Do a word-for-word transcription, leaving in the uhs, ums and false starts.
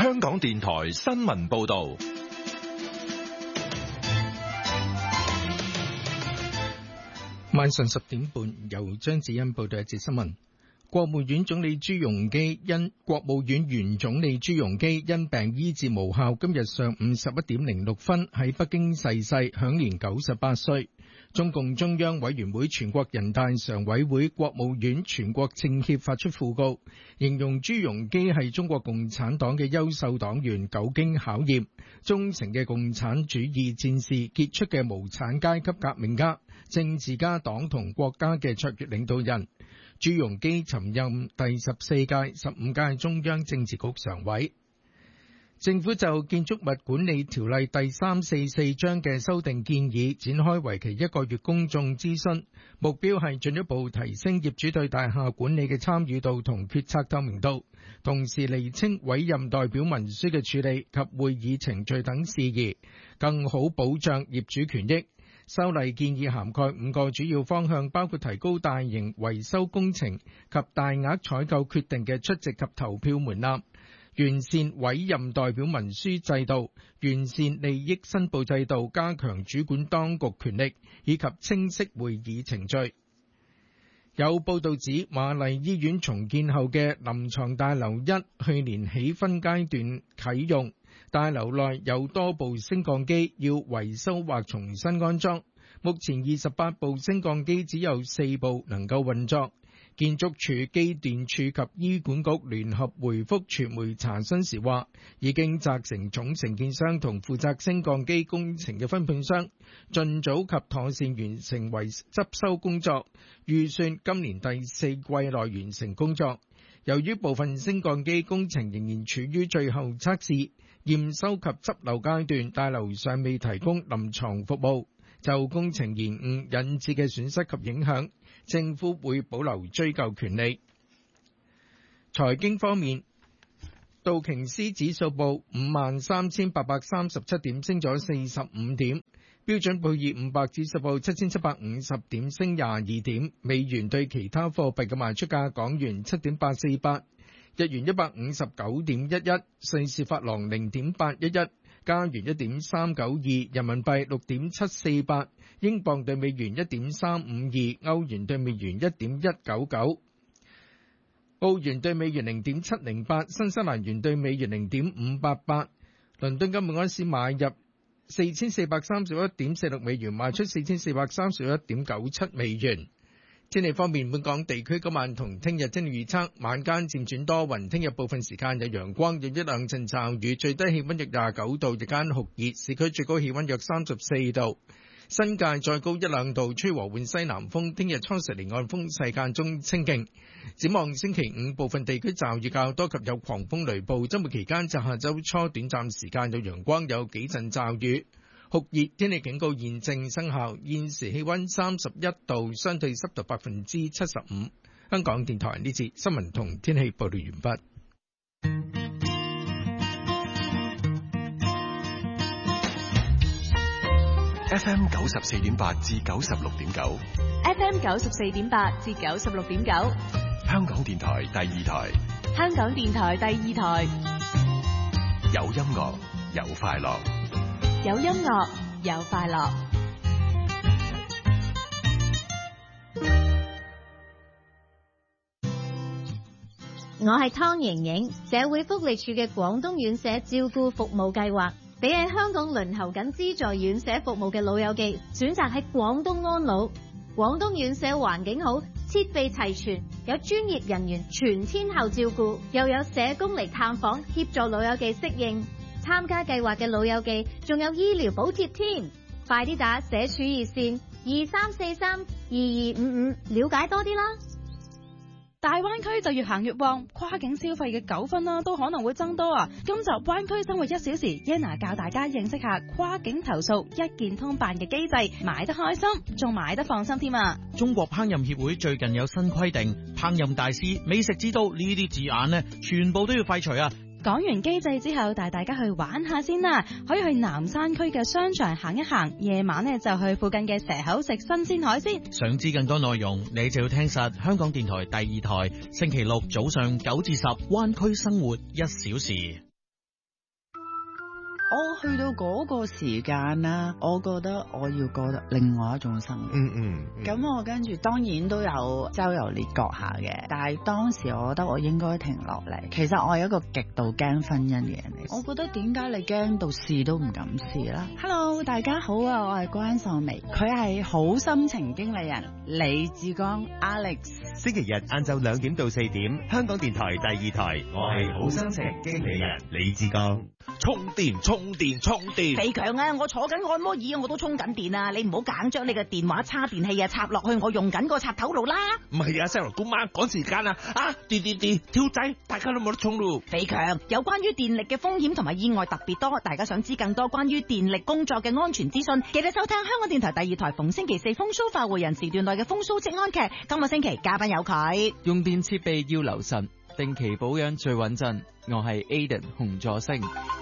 香港電台新聞報道。 晚上十點半，由張子欣報道一節新聞。國務院總理朱鎔基因國務院原總理朱鎔基因病醫治無效，今日上午十一點零六分喺北京逝世，享年九十八歲。中共中央委員會、全國人大常委會、國務院、全國政協發出訃告，形容朱鎔基係中國共產黨嘅優秀黨員，久經考驗，忠誠嘅共產主義戰士，傑出嘅無產階級革命家，政治家，黨同國家嘅卓越領導人。朱鎔基曾任第十四屆、十五屆中央政治局常委。政府就建築物管理條例第三四四章嘅修訂建議展開為期一個月公眾諮詢，目標係進一步提升業主對大廈管理嘅參與度同決策透明度，同時釐清委任代表文書嘅處理及會議程序等事宜，更好保障業主權益。修例建議涵蓋五個主要方向，包括提高大型維修工程及大額採購決定嘅出席及投票門檻，完善委任代表文書制度，完善利益申報制度，加強主管當局權力，以及清晰會議程序。有報道指，瑪麗醫院重建後嘅臨床大樓一去年起分階段啟用，大樓內有多部升降機要維修或重新安裝，目前二十八部升降機只有四部能夠運作。建築署、機電署及醫管局聯合回覆傳媒查詢時話，已經責成總承建商同負責升降機工程嘅分判商，盡早及妥善完成維執修工作，預算今年第四季內完成工作。由於部分升降機工程仍然處於最後測試、驗收及執漏階段，大樓尚未提供臨床服務，就工程延誤引致嘅損失及影響，政府會保留追究權利。財經方面，道瓊斯指數報五萬三千八百三十七點，升咗四十五點；標準普爾五百指數報七千七百五十點，升廿二點。美元對其他貨幣嘅賣出價：港元七點八四八，日元一百五十九點一一，瑞士法郎零點八一一，加元一點三九二，人民幣六點七四八，英鎊對美元一點三五二，歐元對美元一點一九九，澳元對美元零點七零八，新西蘭元對美元零點五八八。倫敦金每盎司買入四千四百三十一點四六美元，賣出四千四百三十一點九七美元。天氣方面，本港地區今晚同聽日天氣預測，晚間漸轉多雲，聽日部分時間有陽光，有一兩陣驟雨，最低氣溫約廿九度，日間酷熱，市區最高氣溫約三十四度，新界再高一兩度，吹和緩西南風，聽日初時離岸風勢間中清勁。展望星期五，部分地區驟雨較多及有狂風雷暴，週末期間至下週初短暫時間有陽光，有幾陣驟雨。酷熱天氣警告現正生效，現時氣溫三十一度，相對濕度百分之七十五。香港電台呢節新聞同天氣報道完畢。 F M 九十四點八至九十六點九 ，F M 九十四點八至九十六點九， 香港電台第二台， 香港電台第二台， 有音樂，有快樂。 有音樂，有快樂。 我係湯瑩瑩，社會福利署嘅廣東院舍照顧服務計劃，俾喺香港輪候緊資助院舍服務嘅老友記選擇喺廣東安老。廣東院舍環境好，設備齊全，有專業人員全天候照顧，又有社工嚟探訪協助老友記適應。參加計劃嘅老友記仲有醫療補貼添，快啲打社署熱線二三四三二二五五了解多啲啦。 大灣區就越行越旺，跨境消費嘅糾紛啦都可能會增多啊！今集灣區生活一小時 ，Yana 教大家認識下跨境投訴一鍵通辦嘅機制，買得開心，仲買得放心添啊！ 中國烹飪協會最近有新規定，烹飪大師、美食之都呢啲字眼呢，全部都要廢除啊！ 講完機制之後，帶大家去玩下先啦，可以去南山區嘅商場行一行，夜晚呢就去附近嘅蛇口食新鮮海鮮。 想知更多內容，你就要聽實香港電台第二台，星期六早上九至十，灣區生活一小時。 我去到嗰個時間啦，我覺得我要過得另外一種生活。 嗯嗯。 咁、嗯、我跟住當然都有周遊列國下嘅，但係當時我覺得我應該停落嚟。其實我係一個極度驚婚姻嘅人嚟。我覺得點解你驚到試都唔敢試啦 ？Hello， 大家好啊，我係關秀眉，佢係好心情經理人李志剛 Alex。 星期日晏晝兩點到四點，香港電台第二台，我係好心情經理人李志剛。 充電充電充電， 肥強啊！我坐緊按摩椅，我都充緊電啊！你唔好揀將你嘅電話叉電器啊插落去我用緊個插頭度啦。 唔係啊 ，Sarah 姑媽趕時間啊！啊，電電電跳掣，大家都冇得充咯。 肥強，有關於電力嘅風險同埋意外特別多，大家想知更多關於電力工作嘅安全資訊，記得收聽香港電台第二台逢星期四風騷快活人時段內嘅風騷職安劇。今個星期嘉賓有佢， 用電設備要留神，定期保養最穩陣。我係 Aiden 洪助星。